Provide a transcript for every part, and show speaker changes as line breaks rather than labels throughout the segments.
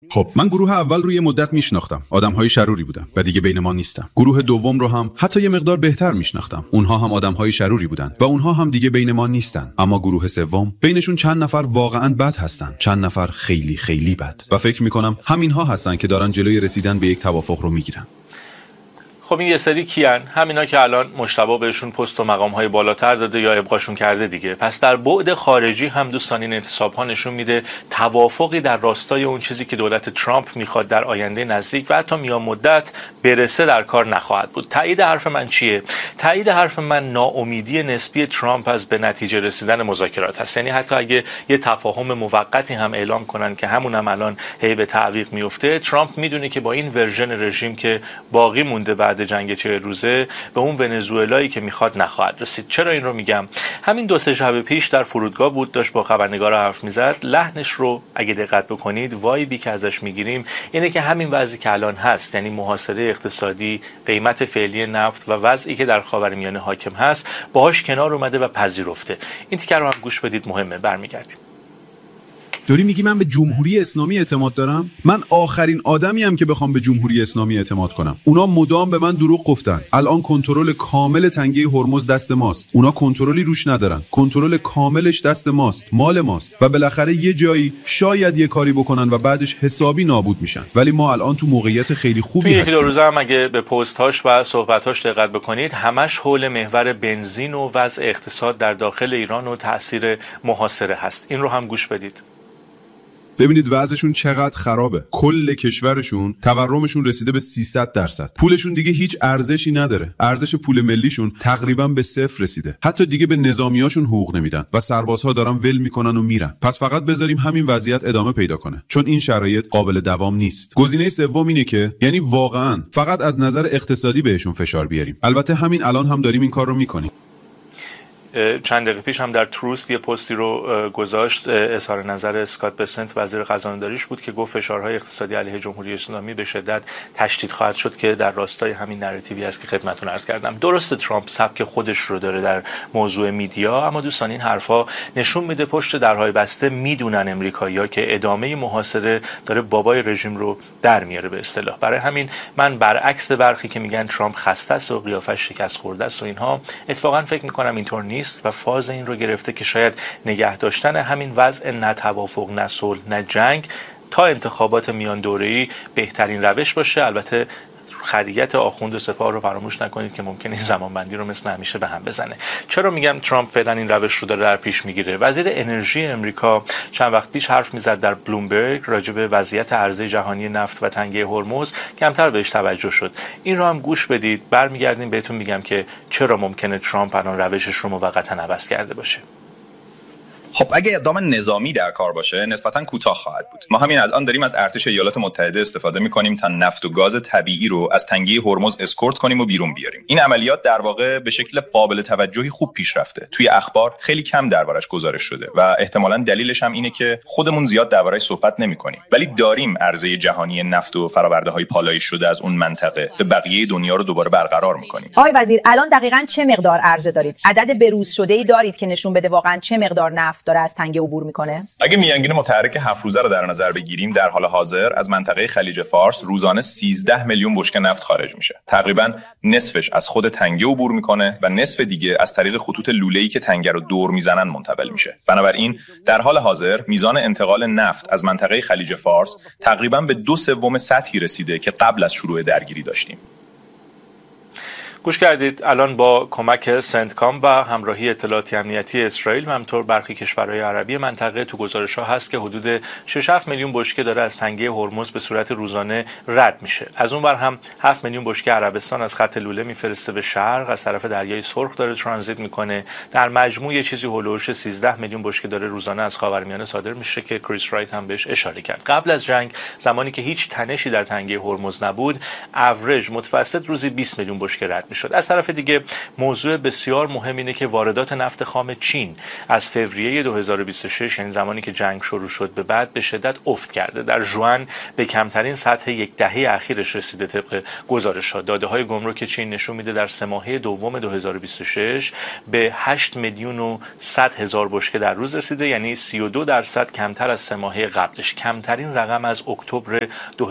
خب من گروه اول رو یه مدت میشناختم، آدم‌های شروری بودن و دیگه بین ما نیستن. گروه دوم رو هم حتی یه مقدار بهتر میشناختم، اونها هم آدم‌های شروری بودن و اونها هم دیگه بین ما نیستن. اما گروه سوم بینشون چند نفر واقعاً بد هستن، چند نفر خیلی خیلی بد و فکر می‌کنم همین‌ها هستن که دارن جلوی رسیدن به یک توافق رو میگیرن.
خب این یه سری کیان؟ همینا که الان مجتبی بهشون پست و مقام‌های بالاتر داده یا ابقاشون کرده دیگه. پس در بعد خارجی هم دوستان این انتصاب‌ها نشون میده توافقی در راستای اون چیزی که دولت ترامپ میخواد در آینده نزدیک و حتی میان مدت برسه در کار نخواهد بود. تایید حرف من چیه؟ تایید حرف من ناامیدی نسبی ترامپ از به نتیجه رسیدن مذاکرات هست. یعنی حتی اگه یه تفاهم موقتی هم اعلام کنن که همون هم الان هی به تعویق میفته، ترامپ میدونه که با این ورژن رژیم که باقی مونده بعد جنگ 40 روزه به اون ونزوئلایی که میخواد نخواهد رسید. چرا این رو میگم؟ همین 2-3 شب پیش در فرودگاه بود، داشت با خبرنگار حرف میزد. لحنش رو اگه دقت بکنید، وایبی که ازش میگیریم اینه که همین وضعی که الان هست، یعنی محاصره اقتصادی، قیمت فعلی نفت و وضعی که در خاورمیانه حاکم هست، باهاش کنار اومده و پذیرفته. این تیکر رو هم گوش بدید، مهمه. برمیگردیم.
داری میگی من به جمهوری اسلامی اعتماد دارم؟ من آخرین آدمیم که بخوام به جمهوری اسلامی اعتماد کنم. اونا مدام به من دروغ گفتن. الان کنترل کامل تنگه هرمز دست ماست. اونا کنترلی روش ندارن. کنترل کاملش دست ماست، مال ماست و بالاخره یه جایی شاید یه کاری بکنن و بعدش حسابی نابود میشن. ولی ما الان تو موقعیت خیلی خوبی هستیم.
دو روزه هم اگه به پست‌هاش و صحبت‌هاش دقت بکنید، همش حول محور بنزین و وضع اقتصاد در داخل ایران و تأثیر محاصره هست. این رو هم گوش بدید.
ببینید وضعشون چقدر خرابه. کل کشورشون تورمشون رسیده به 300%. پولشون دیگه هیچ ارزشی نداره. ارزش پول ملیشون تقریبا به 0 رسیده. حتی دیگه به نظامیاشون حقوق نمیدن و سربازها دارن ول میکنن و میرن. پس فقط بذاریم همین وضعیت ادامه پیدا کنه، چون این شرایط قابل دوام نیست. گزینه سوم اینه که یعنی واقعا فقط از نظر اقتصادی بهشون فشار بیاریم. البته همین الان هم داریم این کار رو میکنیم.
چند دقیقه پیش هم در تروست یه پستی رو گذاشت، اظهار نظر اسکات بسنت وزیر خزانه‌داریش بود که گفت فشارهای اقتصادی علیه جمهوری اسلامی به شدت تشدید خواهد شد که در راستای همین نراتیوی است که خدمتتون عرض کردم. درسته ترامپ سبک خودش رو داره در موضوع میدیا، اما دوستان این حرفا نشون میده پشت درهای بسته میدونن امریکایی‌ها که ادامه محاصره داره بابای رژیم رو در میاره به اصطلاح. برای همین من برعکس برخی که میگن ترامپ خسته است و قیافش شکست خورده است و اینها، اتفاقا فکر میکنم اینطور نیست و فاز این رو گرفته که شاید نگه داشتن همین وضع نه توافق، نه صلح، نه جنگ تا انتخابات میان دوره‌ای بهترین روش باشه. البته خریت آخوند و سپاه رو فراموش نکنید که ممکنه این زمانبندی رو مثل همیشه به هم بزنه. چرا میگم ترامپ فعلا این روش رو داره در پیش میگیره؟ وزیر انرژی امریکا چند وقت پیش حرف میزد در بلومبرگ راجع به وضعیت عرضه جهانی نفت و تنگه هرمز، کمتر بهش توجه شد. این رو هم گوش بدید، برمیگردیم بهتون میگم که چرا ممکنه ترامپ الان روشش رو موقتا عوض کرده باشه.
خب اگه اقدام نظامی در کار باشه نسبتاً کوتاه خواهد بود. ما همین الان داریم از ارتش ایالات متحده استفاده می‌کنیم تا نفت و گاز طبیعی رو از تنگه هرمز اسکورت کنیم و بیرون بیاریم. این عملیات در واقع به شکل قابل توجهی خوب پیش رفته. توی اخبار خیلی کم دربارش گزارش شده و احتمالاً دلیلش هم اینه که خودمون زیاد دربارش صحبت نمی‌کنیم. ولی داریم عرضه جهانی نفت و فرآورده‌های پالایش شده از اون منطقه به بقیه دنیا رو دوباره برقرار می‌کنیم.
آقای وزیر، الان دقیقاً چه مقدار عرضه دارید؟ عدد بروز شده‌ای دارید که نشون بده واقعاً چه مقدار نفت داره از تنگه عبور میکنه؟
اگه میانگین متحرک 7 روزه رو در نظر بگیریم، در حال حاضر از منطقه خلیج فارس روزانه 13 میلیون بشکه نفت خارج میشه. تقریبا نصفش از خود تنگه عبور میکنه و نصف دیگه از طریق خطوط لوله‌ای که تنگه رو دور میزنن منتقل میشه. بنابراین در حال حاضر میزان انتقال نفت از منطقه خلیج فارس تقریبا به 2/3 سطحی رسیده که قبل از شروع درگیری داشتیم.
گوش کردید. الان با کمک سنتکام و همراهی اطلاعاتی امنیتی اسرائیل و همینطور برخی کشورهای عربی منطقه تو گزارش‌ها هست که حدود 6-7 میلیون بشکه داره از تنگه هرمز به صورت روزانه رد میشه. از اون ور هم 7 میلیون بشکه عربستان از خط لوله میفرسته به شرق، از طرف دریای سرخ داره ترانزیت میکنه. در مجموع یه چیزی هولوش 13 میلیون بشکه داره روزانه از خاورمیانه صادر میشه که کریس رایت هم بهش اشاره کرد. قبل از جنگ، زمانی که هیچ تنشی در تنگه هرمز نبود، اوریج متوسط روزی 20 میلیون بشکه رد میشد. از طرف دیگه موضوع بسیار مهم اینه که واردات نفت خام چین از فوریه 2026 یعنی زمانی که جنگ شروع شد به بعد به شدت افت کرده. در ژوئن به کمترین سطح یک دهه اخیرش رسیده. طبق گزارش‌ها داده‌های گمرک چین نشون میده در سه ماهه دوم 2026 به 8 میلیون و 100 هزار بشکه در روز رسیده، یعنی 32% کمتر از سه ماهه قبلش. کمترین رقم از اکتبر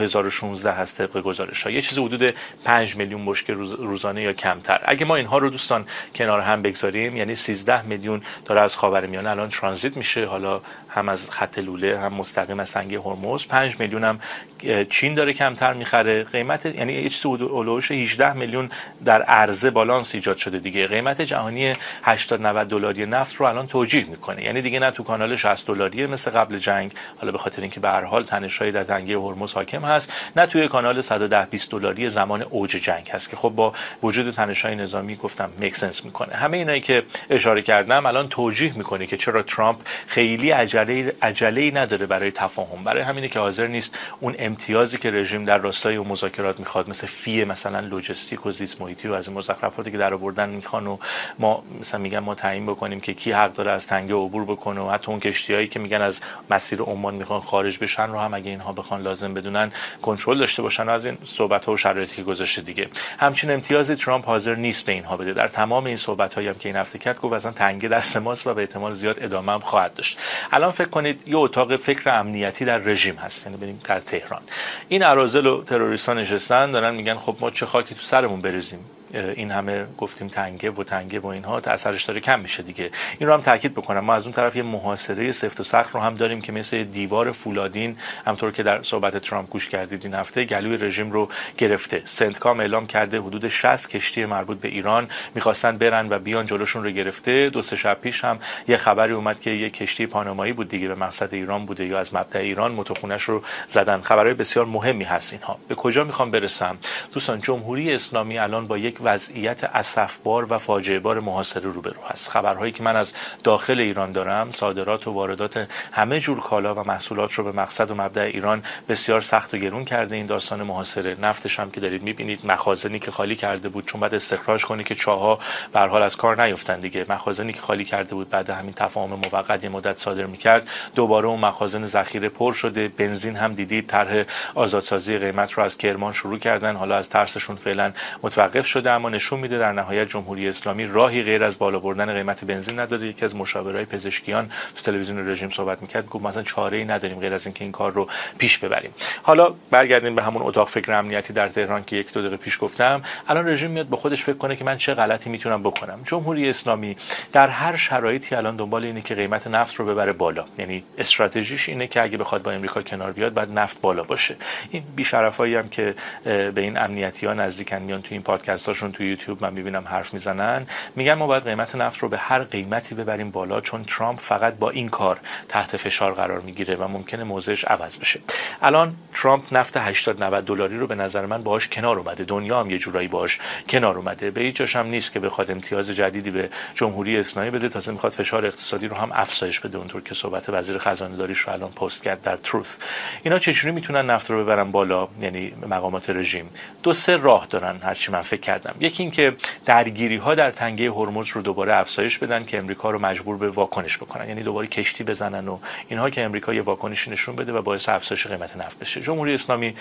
2016 هست طبق گزارش‌ها. یه چیز حدود 5 میلیون بشکه روزانه یا کمتر. اگه ما اینها رو دوستان کنار هم بگذاریم، یعنی 13 میلیون داره از خاورمیانه الان ترانزیت میشه، حالا هم از خط لوله هم مستقیم از تنگه هرمز. 5 میلیون هم چین داره کمتر میخره. قیمت یعنی یه چیز اولوش 18 میلیون در عرضه بالانس ایجاد شده دیگه. قیمت جهانی 80 90 دلاری نفت رو الان توجیه میکنه، یعنی دیگه نه تو کانال 60 دلاری مثل قبل جنگ، حالا به خاطر اینکه به هر حال تنش‌های در تنگه هرمز حاکم هست، نه توی کانال 110 20 دلاری زمان اوج جنگ هست که خب با وجود تنش‌های نظامی گفتم میک سنس میکنه. همه اینایی که اشاره کردم الان توجیه میکنه که چرا ترامپ خیلی عجله‌ای نداره برای تفاهم. برای همینه که حاضر نیست اون امتیازی که رژیم در راستای اون مذاکرات میخواد، مثل فی مثلا لوجستیک و زیست محیطی و از این مزخرفاتی که در آوردن میخوان و ما مثلا میگن ما تعیین بکنیم که کی حق داره از تنگه عبور بکنه، و حتی اون کشتیایی که میگن از مسیر عمان میخوان خارج بشن رو هم اگه اینها بخوان لازم بدونن کنترل داشته باشن. از این صحبت‌ها و شرایطی که گذاشته دیگه همچین امتیازی ترامپ حاضر نیست به اینها بده. در تمام این صحبت‌هایی هم که این هفته کرد گفت اصلا تنگه دست ماست و به احتمال زیاد ادامه هم خواهد داشت. الان فکر کنید یه اتاق فکر امنیتی در رژیم هست، یعنی بریم در تهران، این اراذل و تروریستان نشستن دارن میگن خب ما چه خاکی تو سرمون بریزیم، این همه گفتیم تنگه و اینها اثرش داره کم میشه دیگه. این رو هم تاکید بکنم، ما از اون طرف یه محاصره سفت و سخت رو هم داریم که مثل دیوار فولادین، همونطور که در صحبت ترامپ گوش کردید این هفته، گلوی رژیم رو گرفته. سنتکام اعلام کرده حدود 60 کشتی مربوط به ایران می‌خواستن برن و بیان جلوشون رو گرفته. 2-3 شب پیش هم یه خبری اومد که یه کشتی پانامایی بود دیگه به مقصد ایران بوده یا از مبدا ایران، موتورخونه‌اش رو زدن. خبرهای بسیار مهمی هست اینها. به کجا میخوام برسم دوستان؟ جمهوری اسلامی الان با یک وضعیت اسفبار و فاجعه بار محاصره روبرو هست. خبرهایی که من از داخل ایران دارم، صادرات و واردات همه جور کالا و محصولات رو به مقصد و مبدا ایران بسیار سخت و گرون کرده. این داستان محاصره، نفتش هم که دارید میبینید، مخازنی که خالی کرده بود چون بعد استخراج کنی که چاها به هر حال از کار نیفتن دیگه، مخازنی که خالی کرده بود بعد همین تفاهم موقت یه مدت صادر میکرد، دوباره اون مخازن ذخیره پر شده. بنزین هم دیدید طرح آزادسازی قیمت رو از کرمان شروع کردن، حالا از ترسشون فعلا متوقف شده، اما نشون میده در نهایت جمهوری اسلامی راهی غیر از بالا بردن قیمت بنزین نداره. یکی از مشاورای پزشکیان تو تلویزیون رژیم صحبت میکرد، گفت مثلا چاره‌ای نداریم غیر از اینکه این کار رو پیش ببریم. حالا برگردیم به همون اتاق فکر امنیتی در تهران که 1-2 دقیقه پیش گفتم. الان رژیم میاد به خودش فکر کنه که من چه غلطی میتونم بکنم. جمهوری اسلامی در هر شرایطی الان دنبال اینه که قیمت نفت رو ببره بالا، یعنی استراتژیش اینه که اگه بخواد با امریکا کنار بیاد بعد نفت بالا باشه. این بی‌شرفایی هم که به این امنیتی‌ها نزدیکن، میان تو این پادکست‌هاشون تو یوتیوب من می‌بینم حرف میزنن، میگن ما باید قیمت نفت رو به هر قیمتی ببریم بالا، چون ترامپ فقط با این کار تحت فشار قرار میگیره و ممکنه موضعش عوض بشه. الان ترامپ نفت 80 90 دلاری رو به نظر من باهاش کنار اومده، دنیا هم یه جورایی باهاش کنار اومده، به هیچ جاش هم نیست که بخواد امتیاز جدیدی به جمهوری اسلامی بده، تازه میخواد فشار اقتصادی رو هم افزایش بده، اونطور که صحبت وزیر خزانه داریش رو الان پست کرد در تروث. اینا چجوری میتونن نفت رو ببرن بالا؟ یعنی مقامات رژیم 2-3 راه دارن هرچی من فکر کردم. یکی این که درگیری‌ها در تنگه هرمز رو دوباره افزایش بدن که امریکا رو مجبور به واکنش بکنن، یعنی دوباره کشتی بزنن و اینها که امریکا یه واکنش نشون بده و باعث افزایش قیمت نفت بشه. جمهوری اسلامی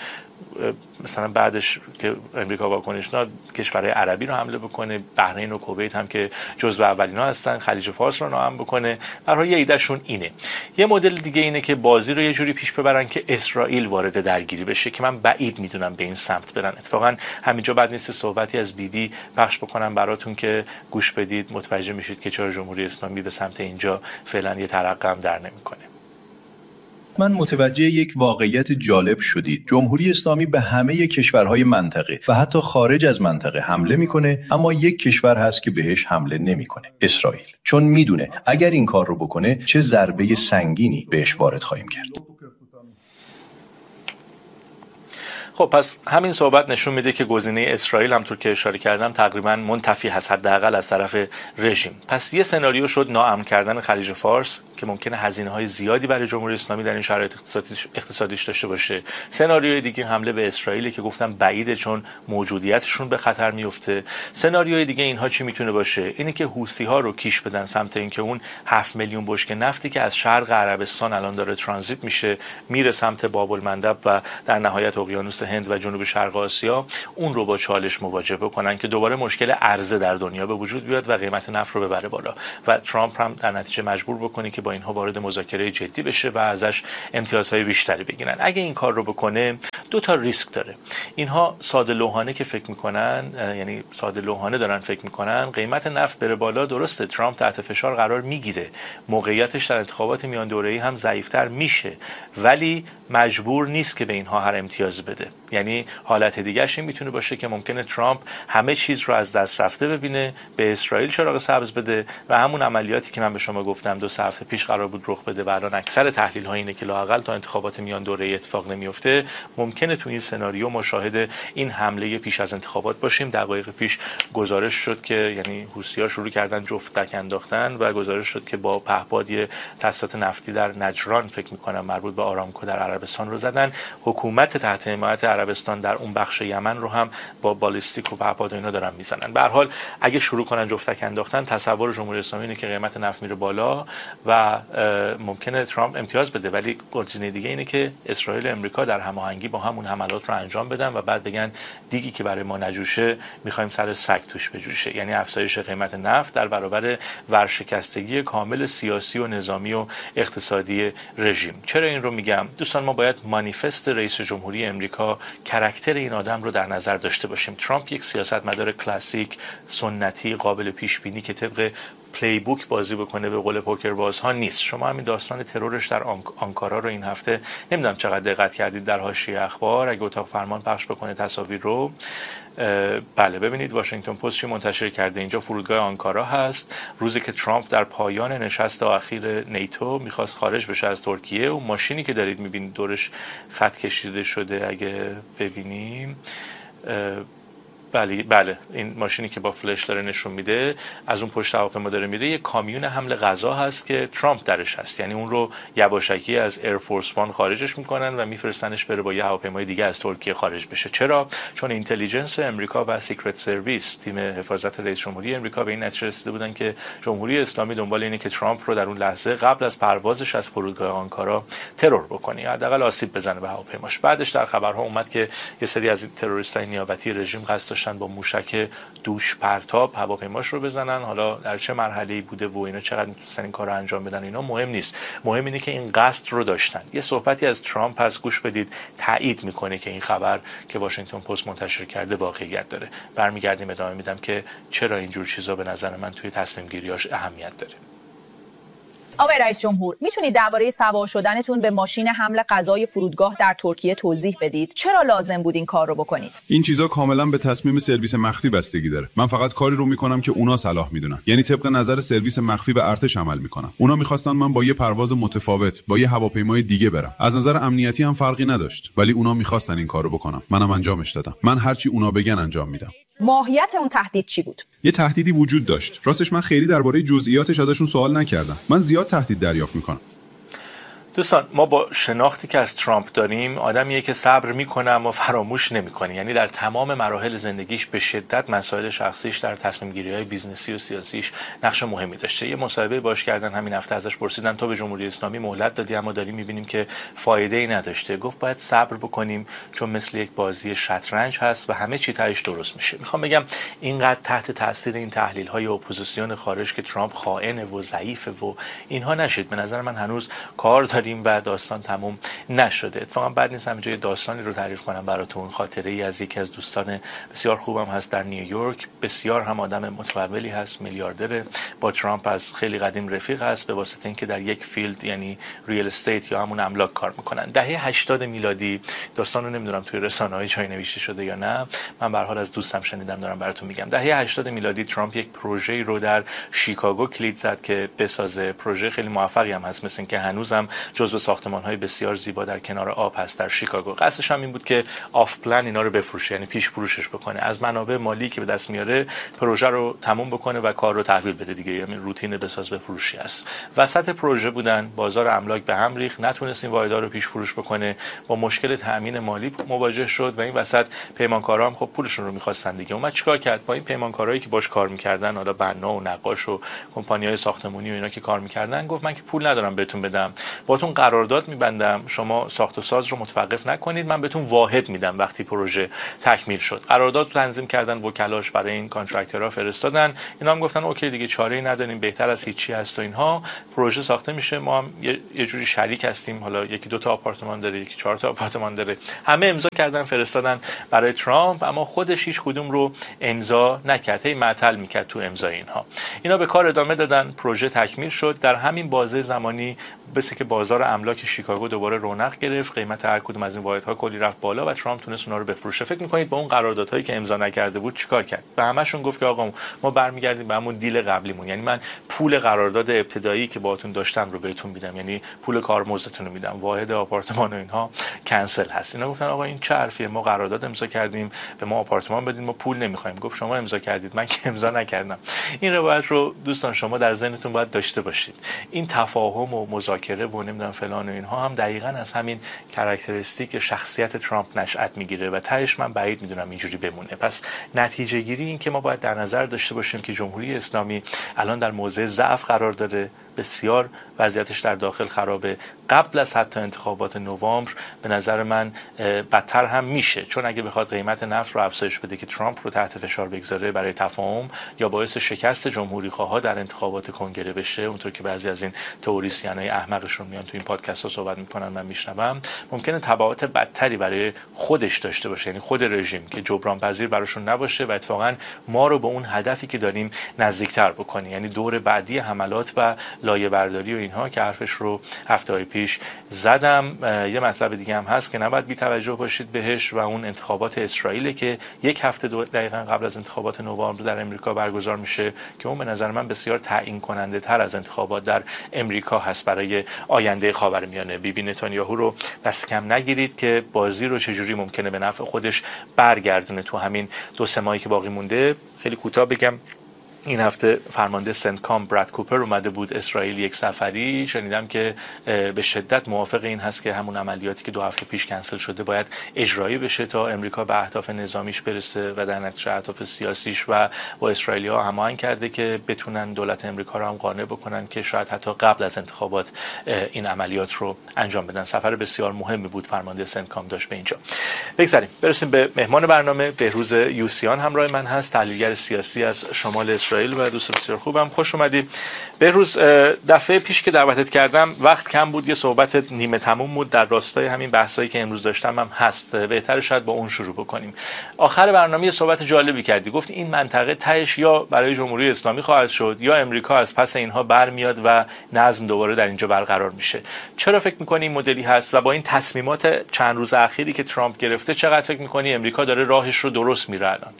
مثلا بعدش که امریکا واکنش داد کشورهای عربی رو حمله بکنه، بحرین و کویت هم که جزو اولینا هستن، خلیج فارس رو ناامن بکنه. برای یه ایدهشون اینه. یه مدل دیگه اینه که بازی رو یه جوری پیش ببرن که اسرائیل وارد درگیری بشه که من بعید میدونم به این سمت برن. اتفاقا همینجا بعد نیست صحبتی از بیبی پخش بکنم براتون که گوش بدید، متوجه میشید که چرا جمهوری اسلامی به سمت اینجا فعلا یه ترقه هم در نمیکنه.
من متوجه یک واقعیت جالب شدید. جمهوری اسلامی به همه کشورهای منطقه و حتی خارج از منطقه حمله میکنه، اما یک کشور هست که بهش حمله نمیکنه، اسرائیل. چون میدونه اگر این کار رو بکنه چه ضربه سنگینی بهش وارد خواهیم کرد.
خب پس همین صحبت نشون میده که گزینه اسرائیل همونطور که اشاره کردم تقریبا منتفی هست، حداقل از طرف رژیم. پس یه سناریو شد ناامن کردن خلیج فارس که ممکنه هزینه‌های زیادی برای جمهوری اسلامی در این شرایط اقتصادیش داشته باشه. سناریوی دیگه حمله به اسرائیل که گفتم بعیده چون موجودیتشون به خطر میفته. سناریوی دیگه اینها چی میتونه باشه؟ اینی که حوثی‌ها رو کیش بدن سمت اینکه اون 7 میلیون بشکه نفتی که از شرق عربستان الان داره ترانزیت میشه میره سمت باب المندب و در نهایت اقیانوس هند و جنوب شرق آسیا، اون رو با چالش مواجه بکنن که دوباره مشکل عرضه در دنیا به وجود بیاد و قیمت نفت رو ببره بالا و ترامپ هم در نتیجه مجبور بکنه که با اینها وارد مذاکره جدی بشه و ازش امتیازهای بیشتری بگیرن. اگه این کار رو بکنه دو تا ریسک داره. اینها ساده لوحانه که فکر میکنن، یعنی ساده لوحانه دارن فکر میکنن قیمت نفت بره بالا، درسته ترامپ تحت فشار قرار میگیره، موقعیتش در انتخابات میان دوره‌ای هم ضعیف‌تر میشه، ولی مجبور نیست که به اینها هر امتیاز بده. یعنی حالت دیگه‌اش این میتونه باشه که ممکنه ترامپ همه چیز رو از دست رفته ببینه، به اسرائیل چراغ سبز بده و همون عملیاتی که من به شما گفتم 2 هفته پیش قرار بود رخ بده و الان اکثر تحلیل‌ها اینه که لااقل تا انتخابات میان دوره‌ای اتفاق نمیفته، ممکنه تو این سناریو مشاهده این حمله پیش از انتخابات باشیم. دقایق پیش گزارش شد که یعنی حوثی‌ها شروع کردن جفتک انداختن و گزارش شد که با پهپاد تاسیسات نفتی در نجران فکر می‌کنم مربوط به آرامکو در عربستان رو زدن. حکومت تحت حمایت عربستان در اون بخش یمن رو هم با بالستیک و پهپاد اینا دارن میزنن. به هر حال اگه شروع کنن جفتک انداختن، تصور جمهوری اسلامی اینه که قیمت نفت میره بالا و ممکنه ترامپ امتیاز بده، ولی گزینه دیگه اینه که اسرائیل و امریکا در هماهنگی با همون حملات رو انجام بدن و بعد بگن دیگی که برای ما نجوشه می‌خوایم سر سگ توش بجوشه، یعنی افزایش قیمت نفت در برابر ورشکستگی کامل سیاسی و نظامی و اقتصادی رژیم. چرا این رو میگم؟ دوستان ما باید مانیفست رئیس جمهوری امریکا، کاراکتر این آدم رو در نظر داشته باشیم. ترامپ یک سیاستمدار کلاسیک، سنتی، قابل پیش بینی که طبق پلی بوک بازی بکنه به قول پوکر بازها نیست. شما همین داستان ترورش در آنکارا رو این هفته نمیدونم چقدر دقت کردید در حاشیه اخبار، اگه اتاق فرمان پخش بکنه تصاویر رو. بله ببینید واشنگتن پست چی منتشر کرده. اینجا فرودگاه آنکارا هست، روزی که ترامپ در پایان نشست اخیر نیتو میخواست خارج بشه از ترکیه. و ماشینی که دارید میبینید دورش خط کشیده شده، اگه ببینیم بله این ماشینی که با فلش داره نشون میده از اون پشت هواپیما داره میره، یک کامیون حمل غذا هست که ترامپ درش هست، یعنی اون رو یواشکی از ایرفورس وان خارجش میکنن و میفرستنش بره با یه هواپیمای دیگه از ترکیه خارج بشه. چرا؟ چون اینتلیجنس امریکا و سیکرت سرویس، تیم حفاظت رئیس جمهوری امریکا به این نتیجه رسیده بودن که جمهوری اسلامی دنبال اینه که ترامپ رو در اون لحظه قبل از پروازش از فرودگاه آنکارا ترور بکنه، حداقل آسیب بزنه به هواپیماش. بعدش در خبرها اومد که یه سری از تروریستای نیابتی رژیم قصد با موشک دوش پرتاب هواپیماش رو بزنن. حالا در چه مرحله‌ای بوده و اینا چقدر میتونستن این کارو انجام بدن اینا مهم نیست، مهم اینه که این قصد رو داشتن. یه صحبتی از ترامپ هست، گوش بدید، تایید میکنه که این خبر که واشنگتن پست منتشر کرده واقعیت داره. برمیگردیم ادامه میدم که چرا اینجور چیزا به نظر من توی تصمیم گیریاش اهمیت داره.
آقای رئیس جمهور، میتونید درباره سوار شدنتون به ماشین حمل غذای فرودگاه در ترکیه توضیح بدید؟ چرا لازم بود این کار رو بکنید؟
این چیزا کاملا به تصمیم سرویس مخفی بستگی داره. من فقط کاری رو میکنم که اونا صلاح میدونن، یعنی طبق نظر سرویس مخفی و ارتش عمل میکنم. اونا میخواستن من با یه پرواز متفاوت با یه هواپیمای دیگه برم، از نظر امنیتی هم فرقی نداشت، ولی اونا میخواستن این کارو بکنم، منم انجامش دادم. من هرچی اونا بگن انجام میدم.
ماهیت اون تهدید چی بود؟
یه تهدیدی وجود داشت. راستش من خیلی درباره جزئیاتش ازشون سوال نکردم. من زیاد تهدید دریافت میکنم.
دوستان ما با شناختی که از ترامپ داریم، آدمیه که صبر میکنه اما فراموش نمیکنه، یعنی در تمام مراحل زندگیش به شدت مسائل شخصیش در تصمیم گیری های بیزنسی و سیاسیش نقش مهمی داشته. یه مصاحبه باش کردن همین هفته، ازش پرسیدن تو به جمهوری اسلامی مهلت دادی اما داریم میبینیم که فایده ای نداشته. گفت باید صبر بکنیم چون مثل یک بازی شطرنج هست و همه چی تهش درست میشه. میخوام بگم اینقدر تحت تاثیر این تحلیل های اپوزیسیون خارج که ترامپ خائنه و ضعیفه و اینها نشید. به نظر من هنوز کار داریم و داستان تموم نشده. اتفاقا بعد نیست همینجا داستانی رو تعریف کنم براتون. خاطره ای از یکی از دوستان بسیار خوبم هست در نیویورک، بسیار هم آدم متحولی هست، میلیاردره، با ترامپ از خیلی قدیم رفیق هست به واسطه اینکه در یک فیلد یعنی ریل استیت یا همون املاک کار میکنن. دهه 80 میلادی، داستان رو نمیدونم توی رسانه‌های جای نوشته شده یا نه، من به هر حال از دوستم شنیدم دارم براتون میگم. دهه 80 میلادی ترامپ یک پروژه‌ای رو در شیکاگو کلید زد که بسازه. پروژه خیلی موفقی هم هست، مثل اینکه هنوزم جزو ساختمان‌های بسیار زیبا در کنار آب هست در شیکاگو. قصدش هم این بود که آف پلن اینا رو بفروشه، یعنی پیش فروشش بکنه، از منابع مالی که به دست میاره پروژه رو تموم بکنه و کار رو تحویل بده دیگه، یعنی روتین بساز بفروشی است. وسط پروژه بودن، بازار املاک به هم ریخت، نتونست این واحدها رو پیش فروش بکنه، با مشکل تامین مالی مواجه شد و این وسط پیمانکارا هم خب پولشون رو می‌خواستن دیگه. اومد چیکار کرد؟ با این پیمانکارایی که باش کار می‌کردن، حالا بنا و نقاش و کمپانی‌های ساختمانی و اینا که کار می‌کردن، گفت من که پول ندارم بهتون بدم، باهاتون قرارداد می‌بندم، شما ساخت و ساز رو متوقف نکنید، من بهتون واحد میدم وقتی پروژه تکمیل شد. قرارداد تنظیم کردن، وکلاش برای این کانترکتورها فرستادن، اینا هم گفتن اوکی دیگه، چاره‌ای نداریم، بهتر از هیچی هست و اینها. پروژه ساخته میشه، ما هم یه جوری شریک هستیم، حالا یکی 2 تا آپارتمان داره، یکی 4 تا آپارتمان داره. همه امضا کردن فرستادن برای ترامپ، اما خودش هیچ کدوم رو امضا نکرد، هی معطل میکرد تو امضای اینها. اینا به کار ادامه دادن، پروژه تکمیل شد. در همین بازه زمانی بسه که بازار املاک شیکاگو دوباره رونق گرفت، قیمت هر کدوم از این واحدها کلی رفت بالا و ترامپ تونست اونا رو بفروشه. فکر می‌کنید با اون قراردادهایی که امضا نکرده بود چیکار کرد؟ به همشون گفت که آقا ما برمیگردیم به همون دیل قبلیمون، یعنی من پول قرارداد ابتدایی که باهاتون داشتم رو بهتون میدم، یعنی پول کارمزدتون رو میدم، واحد آپارتمان و اینها کنسل هست. اینا گفتن آقا این چه حرفیه، ما قرارداد امضا کردیم، به ما آپارتمان بدید، ما پول نمی‌خوایم. گفت شما امضا کردید، من که امضا نکردم. این روایت رو دوستان شما در ذهنتون باید داشته باشید. این تفاهم و مذاکره و نمیدونم فلان و اینها هم دقیقاً از همین کاراکتریستیک شخصیت ترامپ نشأت میگیره و تهش من بعید میدونم اینجوری بمونه. پس نتیجه گیری این که ما باید در نظر داشته باشیم که جمهوری اسلامی الان در موضع ضعف قرار داره، بسیار وضعیتش در داخل خرابه. قبل از حتی انتخابات نوامبر به نظر من بدتر هم میشه، چون اگه بخواد قیمت نفت رو افزایش بده که ترامپ رو تحت فشار بگذاره برای تفاهم یا باعث شکست جمهوری خواها در انتخابات کنگره بشه، اونطور که بعضی از این تئوریسینای احمقشون میان تو این پادکست ها صحبت میکنن من میشنوم، ممکنه تبعات بدتری برای خودش داشته باشه، یعنی خود رژیم که جبران پذیر براشون نباشه و اتفاقا ما رو به اون هدفی که داریم نزدیکتر بکنه، یعنی دور بعدی حملات و لایه برداری و اینها که حرفش رو هفته‌های پیش زدم. یه مطلب دیگه هم هست که نباید بی توجه باشید بهش و اون انتخابات اسرائیل که یک هفته دقیقاً قبل از انتخابات نوامبر در امریکا برگزار میشه که اون به نظر من بسیار تعیین کننده تر از انتخابات در امریکا هست برای آینده خاورمیانه. بیبی نتانیاهو رو دست کم نگیرید که بازی رو چجوری ممکنه به نفع خودش برگردونه تو همین 2-3 ماهی که باقی مونده. خیلی کوتاه بگم، این هفته فرمانده سنتکام براد کوپر اومده بود اسرائیل یک سفری، شنیدم که به شدت موافق این هست که همون عملیاتی که 2 هفته پیش کنسل شده باید اجرایی بشه تا امریکا به اهداف نظامیش برسه و در نتیجه اهداف سیاسیش و با اسرائیلی‌ها هماهنگ کرده که بتونن دولت امریکا رو هم قانع بکنن که شاید حتی قبل از انتخابات این عملیات رو انجام بدن. سفر بسیار مهمی بود فرمانده سنتکام داشت به اینجا. بگذاریم برسیم به مهمان برنامه. بهروز یوسیان همراه من هست، تحلیلگر سیاسی از شمال اسرائیل و دوست بسیار خوبم. خوش اومدی بهروز. دفعه پیش که دعوتت کردم وقت کم بود، یه صحبت نیمه تموم بود در راستای همین بحثایی که امروز داشتم هم هست، بهتره شاید با اون شروع بکنیم. آخر برنامه یه صحبت جالبی کردی، گفتی این منطقه تهش یا برای جمهوری اسلامی خواهد شد یا امریکا از پس اینها برمیاد و نظم دوباره در اینجا برقرار میشه. چرا فکر می‌کنی این مدلی هست و با این تصمیمات چند روز اخیری که ترامپ گرفته چقدر فکر می‌کنی امریکا داره راهش رو درست میره الان؟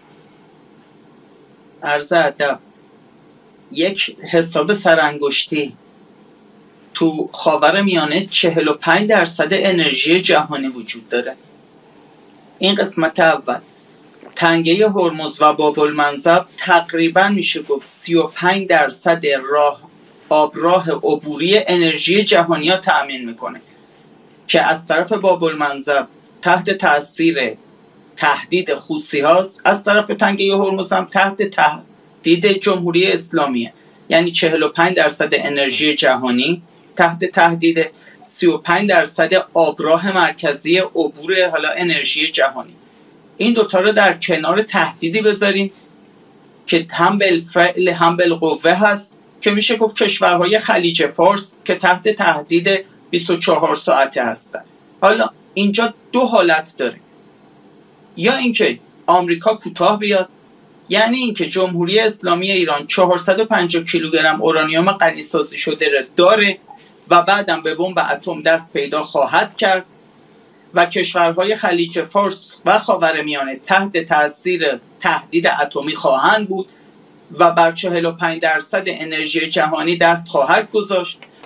عرض ادب، یک حساب سرانگشتی تو خاورمیانه 45% انرژی جهانی وجود داره. این قسمت اول. تنگه هرمز و باب المنزب تقریبا میشه گفت 35% آبراه عبوری انرژی جهانی ها تأمین میکنه که از طرف باب المنزب تحت تاثیر تهدید خوثی هاست، از طرف تنگه هرمز هم تحت تهدید جمهوری اسلامیه. یعنی 45% انرژی جهانی تحت تهدید، 35% آبراه مرکزی عبور حالا انرژی جهانی. این دوتا رو در کنار تهدیدی بذاریم که هم بالفعل هم بالقوه هست که میشه گفت کشورهای خلیج فارس که تحت تهدید 24 ساعته هستن. حالا اینجا 2 حالت داره، یا اینکه آمریکا کوتاه بیاد، یعنی اینکه جمهوری اسلامی ایران 450 کیلوگرم اورانیوم غنی‌سازی شده داره و بعدم به بمب اتم دست پیدا خواهد کرد و کشورهای خلیج فارس و خاورمیانه تحت تاثیر تهدید اتمی خواهند بود و بر 45% انرژی جهانی دست خواهد گذاشت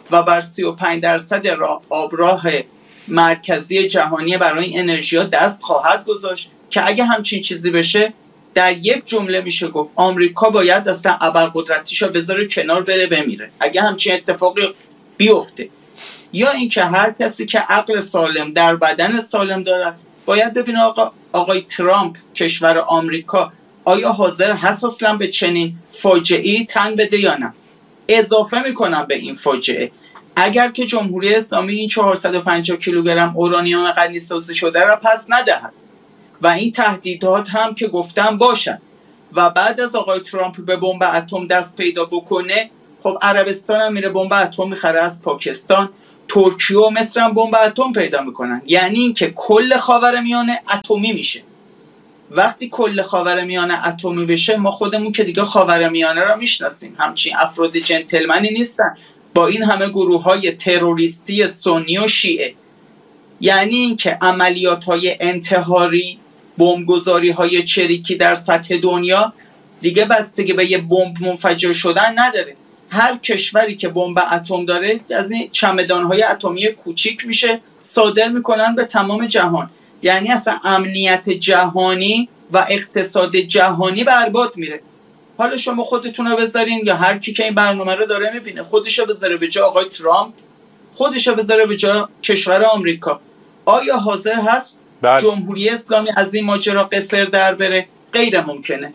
و بر 35% آبراه مرکزی جهانی برای انرژی دست خواهد گذاشت که اگه همچین چیزی بشه در یک جمله میشه گفت آمریکا باید اصلا ابرقدرتیشو بذاره کنار بره بمیره اگه همچین اتفاقی بیفته. یا اینکه هر کسی که عقل سالم در بدن سالم دارد باید ببینه آقای ترامپ کشور آمریکا آیا حاضر هست اصلا به چنین فاجعه‌ای تن بده یا نه. اضافه میکنم به این فاجعه اگر که جمهوری اسلامی این 450 کیلوگرم اورانیوم غنی‌سازی شده را پس ندهد و این تهدیدات هم که گفتم باشن و بعد از آقای ترامپ به بمب اتم دست پیدا بکنه، خب عربستان هم میره بمب اتم میخره از پاکستان، ترکیه و مصر هم بمب اتم پیدا میکنن. یعنی اینکه کل خاورمیانه اتمی میشه. وقتی کل خاورمیانه اتمی بشه ما خودمون که دیگه خاورمیانه را میشناسیم، همچین افراد جنتلمنی نیستن با این همه گروه‌های تروریستی سنی و شیعه. یعنی اینکه عملیات‌های انتحاری، بمبگذاری‌های چریکی در سطح دنیا دیگه بستگی به یه بمب منفجر شدن نداره. هر کشوری که بمب اتم داره از این چمدان‌های اتمی کوچیک میشه صادر میکنن به تمام جهان. یعنی اصلا امنیت جهانی و اقتصاد جهانی برباد میره. حالا شما خودتون رو بذارین یا هر کی که این برنامه رو داره میبینه خودشو بذاره به جا آقای ترامپ، خودشو بذاره به جا کشور آمریکا. آیا حاضر هست جمهوری اسلامی از این ماجرا قصر در بره؟ غیر ممکنه.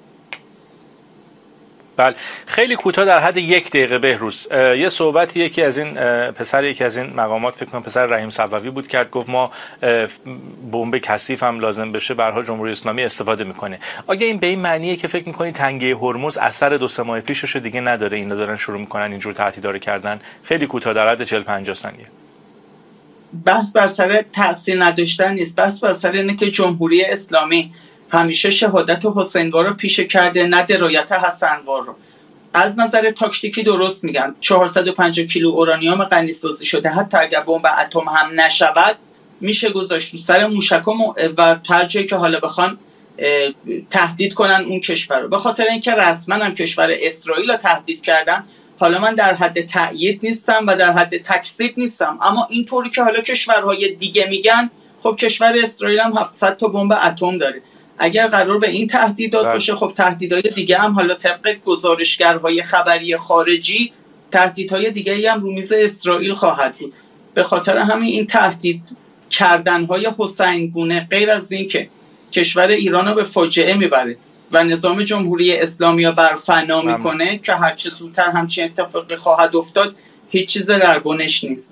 بله، خیلی کوتاه در حد 1 دقیقه بهروز، یه صحبت یکی از این مقامات، فکر کنم پسر رحیم صفوی بود، کرد گفت ما بمب کثیف هم لازم بشه به هر حال جمهوری اسلامی استفاده میکنه. آیا این به این معنیه که فکر میکنی تنگه هرمز اثر 2-3 ماه پیشش دیگه نداره، اینا دارن شروع میکنن اینجور تهدیدارو کردن؟ خیلی کوتاه در حد 40-50 ثانیه.
بحث بر سر تأثیر نداشتن نیست، بحث بر سر اینه که جمهوری اسلامی همیشه شهادت حسینوار رو پیشه کرده، نه درایت حسنوار رو. از نظر تاکتیکی درست میگن، 450 کیلو اورانیوم غنی‌سازی شده حتی اگر بمب اتم هم نشود میشه گذاشت رو سر موشک و هر جایی که حالا بخوان تهدید کنن اون کشور رو. به خاطر اینکه رسما هم کشور اسرائیل رو تهدید کردن، حالا من در حد تأیید نیستم و در حد تکذیب نیستم، اما اینطوری که حالا کشورهای دیگه میگن، خب کشور اسرائیل هم 700 تا بمب اتم داره. اگر قرار به این تهدیدات باشه، خب تهدیدهای دیگه هم حالا طبق گزارشگرهای خبری خارجی تهدیدهای دیگه هم رو میز اسرائیل خواهد بود. به خاطر همین این تهدید کردنهای حسینگونه غیر از این که کشور ایران رو به فاجعه میبره و نظام جمهوری اسلامی رو برفنا میکنه که هرچه زودتر همچین اتفاقی خواهد افتاد، هیچ چیز دربونش نیست.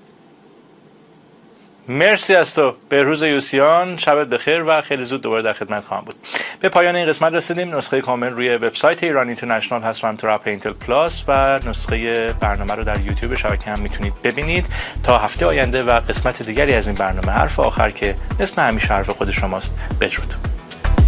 مرسی از تو بهروز یوسیان، شبت بخیر و خیلی زود دوباره در خدمت خواهم بود. به پایان این قسمت رسیدیم. نسخه کامل روی وبسایت ایران اینترنشنال هست و همینطور اپ اینتل پلاس و نسخه برنامه رو در یوتیوب شبکه هم میتونید ببینید. تا هفته آینده و قسمت دیگری از این برنامه حرف آخر که مثل همیشه حرف خود شماست. بدرود.